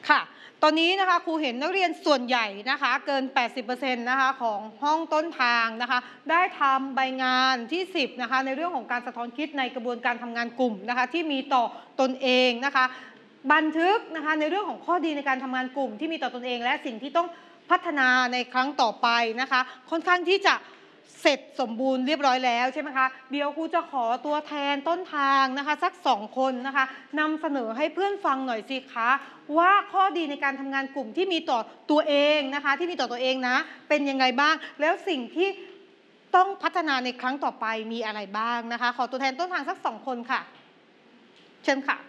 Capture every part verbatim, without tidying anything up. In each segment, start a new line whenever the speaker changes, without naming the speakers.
ค่ะตอนนี้นะคะครูเห็นนักเรียนส่วนใหญ่นะคะเกิน แปดสิบเปอร์เซ็นต์ นะคะของห้องต้นทางนะคะได้ทำใบงานที่ สิบนะคะในเรื่องของการสะท้อนคิดในกระบวนการทำงานกลุ่มนะคะที่มีต่อตนเองนะคะบันทึกนะคะในเรื่องของข้อดีในการทำงานกลุ่มที่มีต่อตนเองและสิ่งที่ต้องพัฒนาในครั้งต่อไปนะคะค่อนข้างที่จะเสร็จสมบูรณ์เรียบร้อยแล้วใช่ไหมคะเดี๋ยวครูจะขอตัวแทนต้นทางนะคะสักสองคนนะคะนำเสนอให้เพื่อนฟังหน่อยสิคะว่าข้อดีในการทำงานกลุ่มที่มีต่อตัวเองนะคะที่มีต่อตัวเองนะเป็นยังไงบ้างแล้วสิ่งที่ต้องพัฒนาในครั้งต่อไปมีอะไรบ้างนะคะขอตัวแทนต้นทางสักสองคนค่ะเชิญค่ะ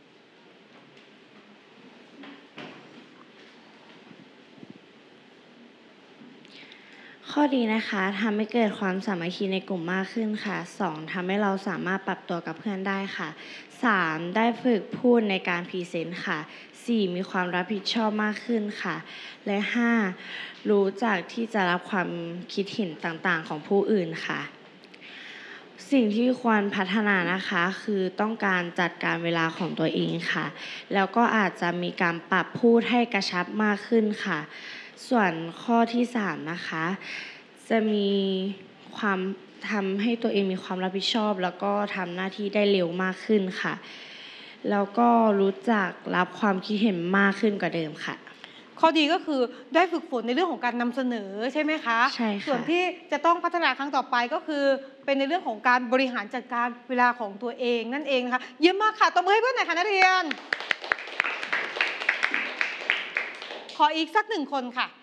ข้อดีนะคะทำให้เกิดความสามัคคีในกลุ่มมากขึ้นค่ะสองทำให้เราสามารถปรับตัวกับเพื่อนได้ค่ะสามได้ฝึกพูดในการพรีเซนต์ค่ะสี่มีความรับผิดชอบมากขึ้นค่ะและห้ารู้จักที่จะรับความคิดเห็นต่างๆของผู้อื่นค่ะสิ่งที่ควรพัฒนานะคะคือต้องการจัดการเวลาของตัวเองค่ะแล้วก็อาจจะมีการปรับพูดให้กระชับมากขึ้นค่ะส่วนข้อที่สามนะคะจะมีความทำให้ตัวเองมีความรับผิดชอบแล้วก็ทำหน้าที่ได้เร็วมากขึ้นค่ะแล้วก็รู้จักรับความคิดเห็นมากขึ้นกว่าเดิมค่ะ
ข้อดีก็คือได้ฝึกฝนในเรื่องของการนำเสนอใช่ไหมคะ
ใช่ค่ะ
ส่วนที่จะต้องพัฒนาครั้งต่อไปก็คือเป็นในเรื่องของการบริหารจัดการเวลาของตัวเองนั่นเองนะคะเยี่ยมมากค่ะตบมือให้เพื่อนหน่อยค่ะนักเรียนขออีกสักหนึ่งคนค่ะ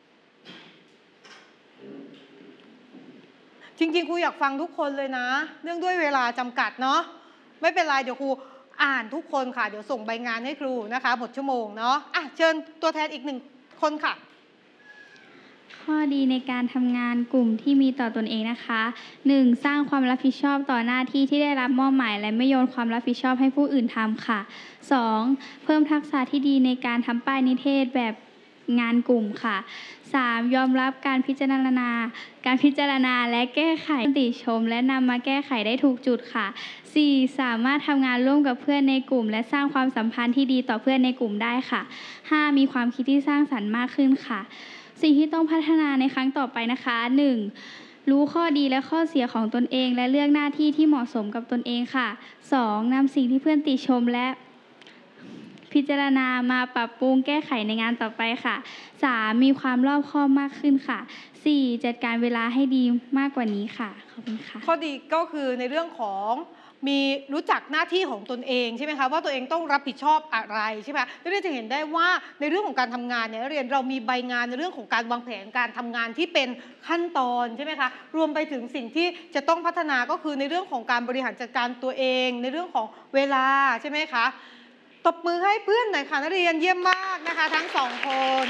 จริงๆครูอยากฟังทุกคนเลยนะเนื่องด้วยเวลาจำกัดเนาะไม่เป็นไรเดี๋ยวครูอ่านทุกคนค่ะเดี๋ยวส่งใบงานให้ครูนะคะหมดชั่วโมงเนาะอ่ะเชิญตัวแทนอีกหนึ่งคนค่ะ
ข้อดีในการทำงานกลุ่มที่มีต่อตนเองนะคะ หนึ่ง. สร้างความรับผิดชอบต่อหน้าที่ที่ได้รับมอบหมายและไม่โยนความรับผิดชอบให้ผู้อื่นทำค่ะ สอง. เพิ่มทักษะที่ดีในการทำป้ายนิเทศแบบงานกลุ่มค่ะ สาม. ยอมรับการพิจารณาการพิจารณาและแก้ไขติชมและนำมาแก้ไขได้ถูกจุดค่ะ สี่. สามารถทำงานร่วมกับเพื่อนในกลุ่มและสร้างความสัมพันธ์ที่ดีต่อเพื่อนในกลุ่มได้ค่ะ ห้า. มีความคิดที่สร้างสรรค์มากขึ้นค่ะสิ่งที่ต้องพัฒนาในครั้งต่อไปนะคะ หนึ่ง. รู้ข้อดีและข้อเสียของตนเองและเลือกหน้าที่ที่เหมาะสมกับตนเองค่ะ สอง. นำสิ่งที่เพื่อนติชมและพิจารณามาปรับปรุงแก้ไขในงานต่อไปค่ะ สาม. มีความรอบคอบมากขึ้นค่ะ สี่. จัดการเวลาให้ดีมากกว่านี้ค่ะขอบคุณค่ะ
ข้อดีก็คือในเรื่องของมีรู้จักหน้าที่ของตนเองใช่ไหมคะว่าตัวเองต้องรับผิดชอบอะไรใช่ไหมนักเรียนจะเห็นได้ว่าในเรื่องของการทำงานเนี่ยนักเรียนเรามีใบงานในเรื่องของการวางแผนการทำงานที่เป็นขั้นตอนใช่ไหมคะรวมไปถึงสิ่งที่จะต้องพัฒนาก็คือในเรื่องของการบริหารจัดการตัวเองในเรื่องของเวลาใช่ไหมคะตบมือให้เพื่อนหน่อยค่ะนักเรียนเยี่ยมมากนะคะทั้งสองคน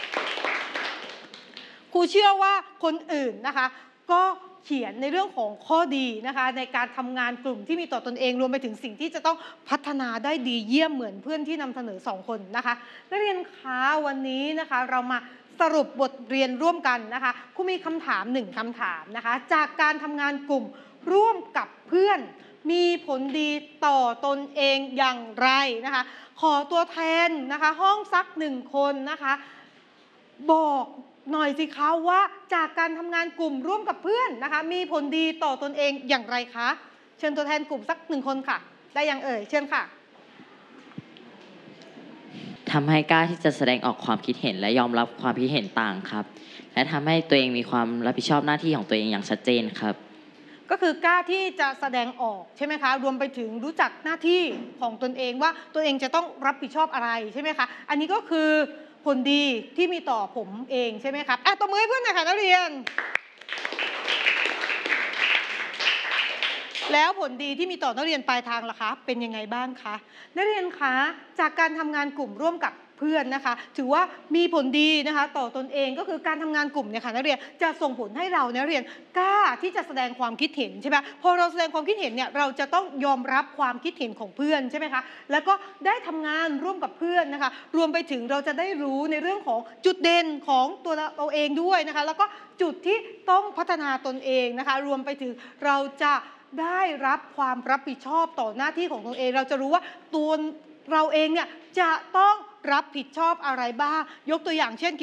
ครูเชื่อว่าคนอื่นนะคะก็เขียนในเรื่องของข้อดีนะคะในการทำงานกลุ่มที่มีต่อตนเองรวมไปถึงสิ่งที่จะต้องพัฒนาได้ดีเยี่ยมเหมือนเพื่อนที่นำเสนอสองคนนะคะนักเรียนคะวันนี้นะคะเรามาสรุปบทเรียนร่วมกันนะคะครูมีคำถามหนึ่งคำถามนะคะจากการทำงานกลุ่มร่วมกับเพื่อนมีผลดีต่อตนเองอย่างไรนะคะขอตัวแทนนะคะห้องสักหนึ่งคนนะคะบอกหน่อยสิคะว่าจากการทำงานกลุ่มร่วมกับเพื่อนนะคะมีผลดีต่อตนเองอย่างไรคะเชิญตัวแทนกลุ่มสักหนึ่งคนค่ะได้ยังเอ่ยเชิญค่ะ
ทำให้กล้าที่จะแสดงออกความคิดเห็นและยอมรับความคิดเห็นต่างครับและทำให้ตัวเองมีความรับผิดชอบหน้าที่ของตัวเองอย่างชัดเจนครับ
ก็คือกล้าที่จะแสดงออกใช่ไหมคะรวมไปถึงรู้จักหน้าที่ของตนเองว่าตัวเองจะต้องรับผิดชอบอะไรใช่ไหมคะอันนี้ก็คือผลดีที่มีต่อผมเองใช่ไหมครับอ่ะตบมือให้เพื่อนหน่อยค่ะนักเรียนแล้วผลดีที่มีต่อนักเรียนปลายทางล่ะคะเป็นยังไงบ้างคะนักเรียนคะจากการทำงานกลุ่มร่วมกับเพื่อนนะคะถือว่ามีผลดีนะคะต่อตนเองก็คือการทำงานกลุ่มเนี่ยค่ะนักเรียนจะส่งผลให้เรานักเรียนกล้าที่จะแสดงความคิดเห็นใช่ไหมพอเราแสดงความคิดเห็นเนี่ยเราจะต้องยอมรับความคิดเห็นของเพื่อนใช่ไหมคะแล้วก็ได้ทำงานร่วมกับเพื่อนนะคะรวมไปถึงเราจะได้รู้ในเรื่องของจุดเด่นของตัวเราเองด้วยนะคะแล้วก็จุดที่ต้องพัฒนาตนเองนะคะรวมไปถึงเราจะได้รับความรับผิดชอบต่อหน้าที่ของตนเองเราจะรู้ว่าตัวเราเองเนี่ยจะต้องรับผิดชอบอะไรบ้างยกตัวอย่างเช่น